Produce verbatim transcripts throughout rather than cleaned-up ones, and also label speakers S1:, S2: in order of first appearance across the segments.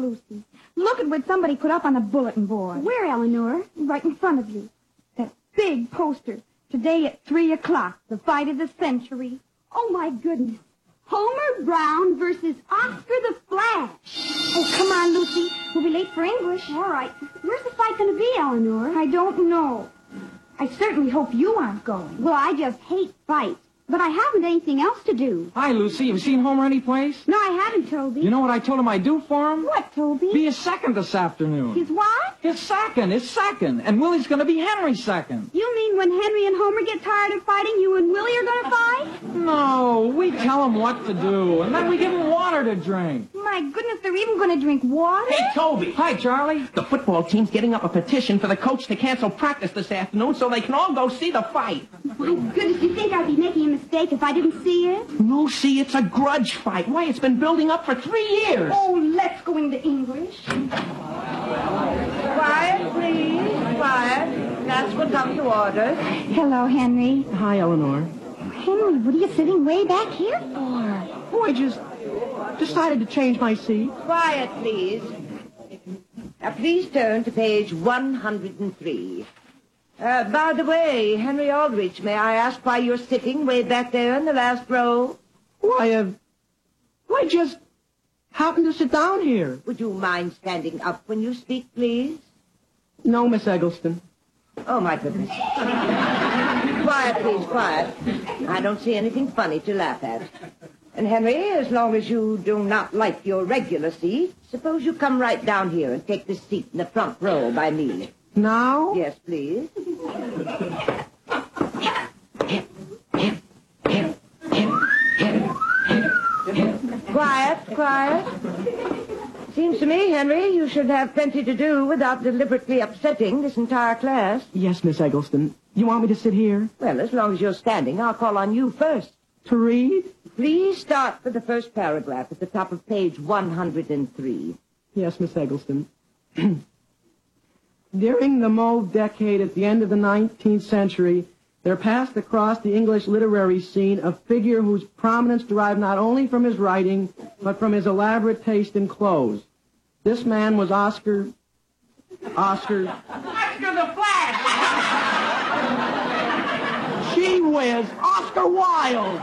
S1: Lucy. Look at what somebody put up on the bulletin board.
S2: Where, Eleanor?
S1: Right in front of you. That big poster. Today at three o'clock, the fight of the century.
S2: Oh, my goodness. Homer Brown versus Oscar the Flash.
S1: Oh, come on, Lucy. We'll be late for English.
S2: All right. Where's the fight going to be, Eleanor?
S1: I don't know. I certainly hope you aren't going.
S2: Well, I just hate fights. But I haven't anything else to do.
S3: Hi, Lucy. You seen Homer anyplace?
S2: No, I haven't, Toby.
S3: You know what I told him I'd do for him?
S1: What, Toby?
S3: Be his second this afternoon.
S1: His what?
S3: His second. His second. And Willie's going to be Henry's second.
S2: You mean when Henry and Homer get tired of fighting, you and Willie are going to fight?
S3: No, we tell him what to do, and then we give him water to drink.
S1: My goodness, they're even going to drink water?
S4: Hey, Toby.
S3: Hi, Charlie.
S4: The football team's getting up a petition for the coach to cancel practice this afternoon so they can all go see the fight.
S2: My goodness, you think I'd be making a mistake if I didn't see it?
S4: Lucy, it's a grudge fight. Why, it's been building up for three years.
S1: Oh, let's go into English.
S5: Quiet, please. Quiet. Class will come to order.
S1: Hello, Henry.
S4: Hi, Eleanor.
S1: Henry, what are you sitting way back here for?
S4: Oh, I just decided to change my seat.
S5: Quiet, please. Now, please turn to page one hundred three. Uh, by the way, Henry Aldrich, may I ask why you're sitting way back there in the last row?
S4: Why, uh, I just happened to sit down here.
S5: Would you mind standing up when you speak, please?
S4: No, Miss Eggleston.
S5: Oh, my goodness. Quiet, please, quiet. I don't see anything funny to laugh at. And, Henry, as long as you do not like your regular seat, suppose you come right down here and take this seat in the front row by me.
S4: Now?
S5: Yes, please. Quiet, quiet. Seems to me, Henry, you should have plenty to do without deliberately upsetting this entire class.
S4: Yes, Miss Eggleston. You want me to sit here?
S5: Well, as long as you're standing, I'll call on you first.
S4: To read?
S5: Please start with the first paragraph at the top of page one hundred three.
S4: Yes, Miss Eggleston. During the mauve decade at the end of the nineteenth century, there passed across the English literary scene a figure whose prominence derived not only from his writing, but from his elaborate taste in clothes. This man was Oscar... Oscar...
S5: Oscar the Flash!
S4: Gee whiz! Oscar Wilde!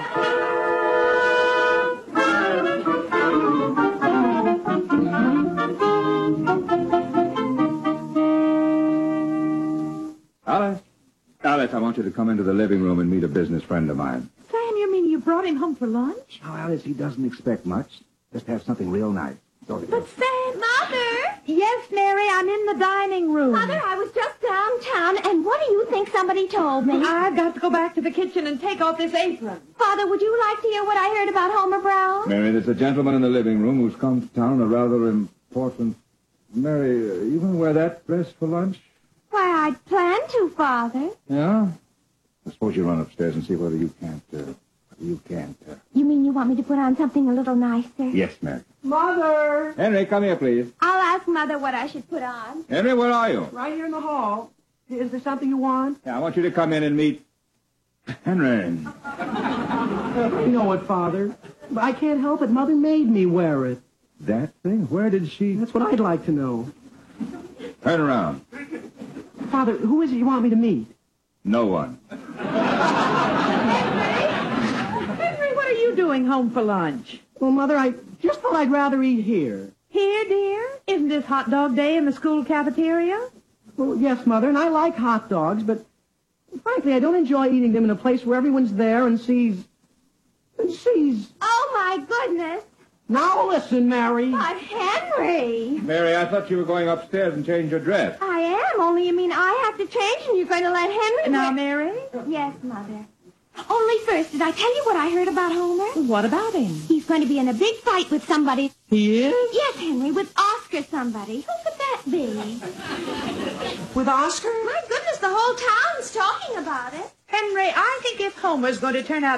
S6: Alice, Alice, I want you to come into the living room and meet a business friend of mine.
S1: Sam, you mean you brought him home for lunch?
S6: Oh, Alice, he doesn't expect much. Just have something real nice. Don't
S1: But Sam...
S2: Mother!
S1: Yes, Mary, I'm in the dining room.
S2: Mother, I was just downtown, and what do you think somebody told me?
S1: I've got to go back to the kitchen and take off this apron.
S2: Father, would you like to hear what I heard about Homer Brown?
S6: Mary, there's a gentleman in the living room who's come to town, a rather important... Mary, uh, you going to wear that dress for lunch?
S2: Why, I'd planned to, Father.
S6: Yeah? I suppose you run upstairs and see whether you can't, uh, you can't, uh...
S2: You mean you want me to put on something a little nicer?
S6: Yes, Mary.
S4: Mother!
S6: Henry, come here, please.
S2: I'll ask Mother what I should put on.
S6: Henry, where are you?
S4: Right here in the hall. Is there something you want?
S6: Yeah, I want you to come in and meet... Henry.
S4: You know what, Father? I can't help it. Mother made me wear it.
S6: That thing? Where did she...
S4: That's what I'd like to know.
S6: Turn around.
S4: Father, who is it you want me to meet?
S6: No one.
S1: Henry, what are you doing home for lunch?
S4: Well, Mother, I just thought I'd rather eat here.
S1: Here, dear? Isn't this hot dog day in the school cafeteria?
S4: Well, yes, Mother, and I like hot dogs, but frankly, I don't enjoy eating them in a place where everyone's there and sees... and sees...
S2: Oh, my goodness.
S4: Now listen, Mary.
S2: But Henry.
S6: Mary, I thought you were going upstairs and change your dress.
S2: I am, only you mean I have to change and you're going to let Henry...
S1: Now,
S2: wear-
S1: Mary?
S2: Yes, Mother. Only first, did I tell you what I heard about Homer?
S1: What about him?
S2: He's going to be in a big fight with somebody.
S4: He is?
S2: Yes, Henry, with Oscar somebody. Who could that be?
S4: With Oscar?
S2: My goodness, the whole town's talking about it.
S1: Henry, I think if Homer's going to turn out